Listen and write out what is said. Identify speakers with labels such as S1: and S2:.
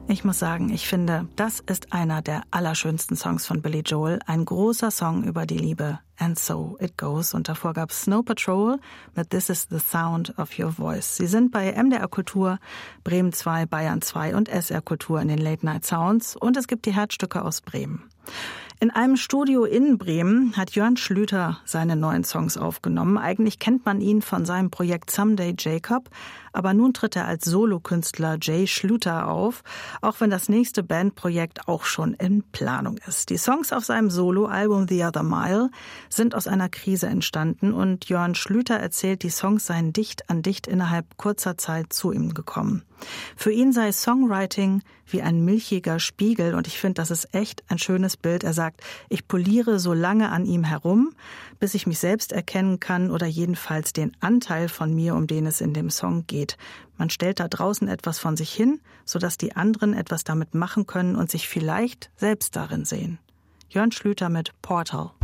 S1: Ich muss sagen, ich finde, das ist einer der allerschönsten Songs von Billy Joel. Ein großer Song über die Liebe. And So It Goes. Und davor gab es Snow Patrol mit This Is the Sound of Your Voice. Sie sind bei MDR Kultur, Bremen 2, Bayern 2 und SR Kultur in den Late Night Sounds. Und es gibt die Herzstücke aus Bremen. In einem Studio in Bremen hat Jörn Schlüter seine neuen Songs aufgenommen. Eigentlich kennt man ihn von seinem Projekt Someday Jacob, aber nun tritt er als Solokünstler Jay Schlüter auf, auch wenn das nächste Bandprojekt auch schon in Planung ist. Die Songs auf seinem Soloalbum The Other Mile sind aus einer Krise entstanden und Jörn Schlüter erzählt, die Songs seien dicht an dicht innerhalb kurzer Zeit zu ihm gekommen. Für ihn sei Songwriting wie ein milchiger Spiegel und ich finde, das ist echt ein schönes Bild. Er sagt, ich poliere so lange an ihm herum, bis ich mich selbst erkennen kann oder jedenfalls den Anteil von mir, um den es in dem Song geht. Man stellt da draußen etwas von sich hin, sodass die anderen etwas damit machen können und sich vielleicht selbst darin sehen. Jörn Schlüter mit Portal.